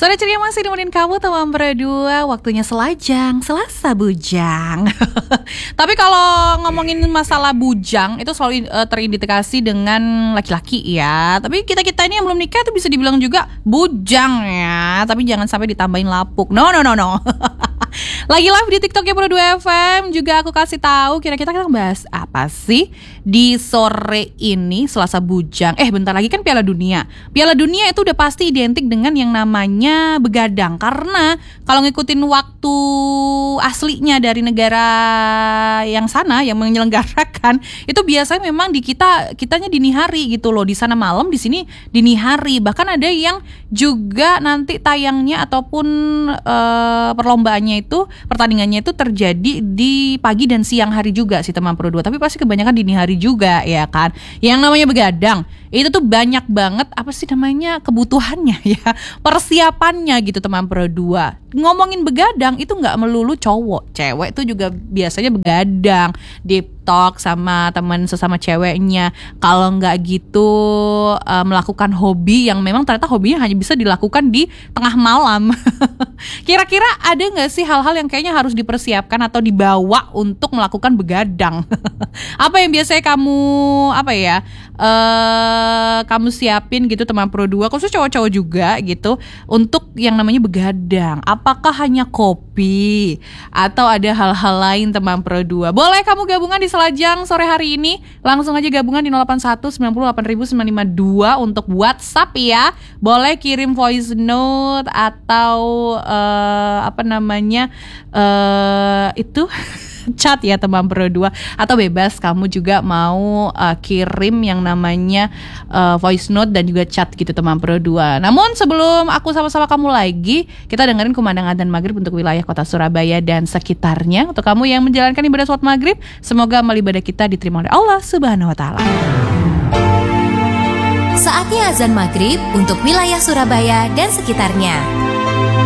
Sore ceria masih nemenin kamu teman berdua. Waktunya selajang, Selasa bujang. Tapi kalau ngomongin masalah bujang itu selalu terindikasi dengan laki-laki ya. Tapi kita-kita ini yang belum nikah itu bisa dibilang juga bujang ya. Tapi jangan sampai ditambahin lapuk. No. Lagi live di TikToknya Pro 2 FM. Juga aku kasih tahu kira-kira kita bahas apa sih di sore ini Selasa bujang. Bentar lagi kan Piala Dunia. Piala Dunia itu udah pasti identik dengan yang namanya begadang. Karena kalau ngikutin waktu aslinya dari negara yang sana yang menyelenggarakan, itu biasanya memang di kitanya dini hari gitu loh. Di sana malam, di sini dini hari. Bahkan ada yang juga nanti tayangnya ataupun perlombaannya itu, pertandingannya itu terjadi di pagi dan siang hari juga sih teman Pro 2. Tapi pasti kebanyakan dini hari juga ya kan. Yang namanya begadang itu tuh banyak banget apa sih namanya kebutuhannya ya, persiapannya gitu teman Pro 2. Ngomongin begadang itu nggak melulu cowok, cewek itu juga biasanya begadang, deep talk sama teman sesama ceweknya. Kalau nggak gitu melakukan hobi yang memang ternyata hobinya hanya bisa dilakukan di tengah malam. Kira-kira ada nggak sih hal-hal yang kayaknya harus dipersiapkan atau dibawa untuk melakukan begadang? Apa yang biasanya kamu siapin gitu teman Pro 2, khusus cowok-cowok juga gitu untuk yang namanya begadang? Apakah hanya kopi atau ada hal-hal lain teman Pro 2? Boleh kamu gabungan di Selajang sore hari ini. Langsung aja gabungan di 081 90 952 untuk WhatsApp ya. Boleh kirim voice note atau itu chat ya teman Pro 2, atau bebas kamu juga mau kirim yang namanya voice note dan juga chat gitu teman Pro 2. Namun sebelum aku sama-sama kamu lagi, kita dengerin kumandang adzan maghrib untuk wilayah kota Surabaya dan sekitarnya. Untuk kamu yang menjalankan ibadah sholat maghrib, semoga amal ibadah kita diterima oleh Allah Subhanahu wa Ta'ala. Saatnya azan maghrib untuk wilayah Surabaya dan sekitarnya.